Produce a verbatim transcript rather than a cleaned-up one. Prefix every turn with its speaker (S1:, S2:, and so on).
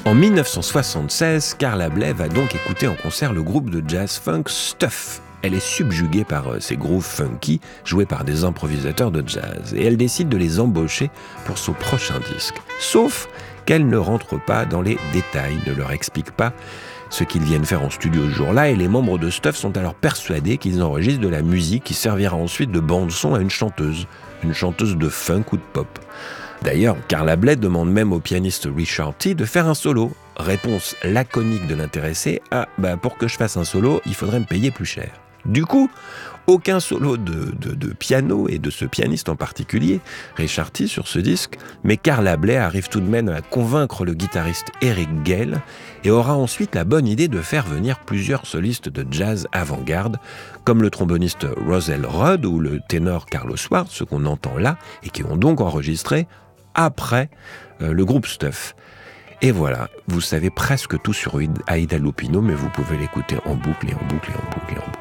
S1: En dix-neuf cent soixante-seize, Carla Bley va donc écouter en concert le groupe de jazz-funk Stuff. Elle est subjuguée par euh, ces grooves funky joués par des improvisateurs de jazz et elle décide de les embaucher pour son prochain disque. Sauf qu'elle ne rentre pas dans les détails, ne leur explique pas ce qu'ils viennent faire en studio ce jour-là, et les membres de Stuff sont alors persuadés qu'ils enregistrent de la musique qui servira ensuite de bande-son à une chanteuse, une chanteuse de funk ou de pop. D'ailleurs, Carla Bley demande même au pianiste Richard Tee de faire un solo. Réponse laconique de l'intéressé, ah bah pour que je fasse un solo, il faudrait me payer plus cher. Du coup, aucun solo de, de, de piano et de ce pianiste en particulier, Richard Tee sur ce disque, mais Carla Bley arrive tout de même à convaincre le guitariste Eric Gale et aura ensuite la bonne idée de faire venir plusieurs solistes de jazz avant-garde, comme le tromboniste Roselle Rudd ou le ténor Carlos Swartz, ce qu'on entend là, et qui ont donc enregistré après euh, le groupe Stuff. Et voilà, vous savez presque tout sur Aida Lupino, mais vous pouvez l'écouter en boucle et en boucle et en boucle et en boucle.